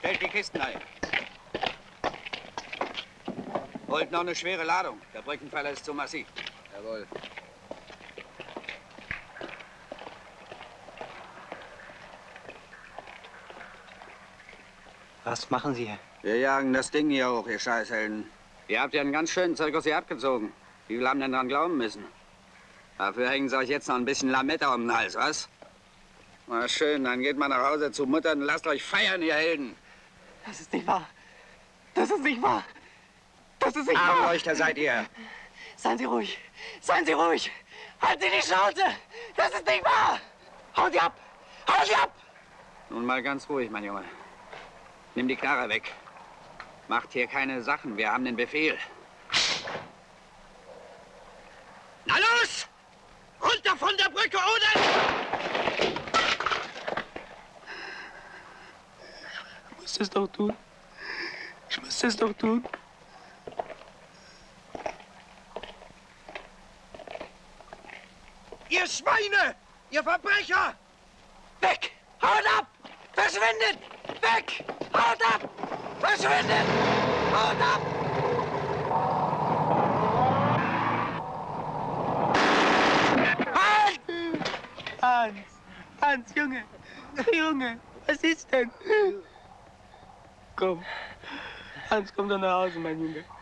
Stellt die Kisten ein. Holt noch eine schwere Ladung. Der Brückenpfeiler ist zu massiv. Jawohl. Was machen Sie hier? Wir jagen das Ding hier hoch, ihr Scheißhelden. Ihr habt ja einen ganz schönen Zirkus hier abgezogen. Wie viele haben denn dran glauben müssen? Dafür hängen sie euch jetzt noch ein bisschen Lametta um den Hals, was? Na schön, dann geht mal nach Hause zu Mutter und lasst euch feiern, ihr Helden. Das ist nicht wahr. Das ist nicht wahr. Das ist nicht wahr. Armleuchter seid ihr. Seien Sie ruhig. Seien Sie ruhig. Halten Sie die Schnauze. Das ist nicht wahr. Hauen Sie ab. Hauen Sie ab. Nun mal ganz ruhig, mein Junge. Nimm die Knarre weg. Macht hier keine Sachen. Wir haben den Befehl. Na los! Runter von der Brücke, oder? Ich muss es doch tun. Ich muss es doch tun. Ihr Schweine! Ihr Verbrecher! Weg! Haut ab! Verschwindet! Weg! Haut ab! Verschwindet! Haut ab! Halt! Hans! Hans, Junge! Junge! Was ist denn? Komm. Hans, komm doch nach Hause, mein Junge.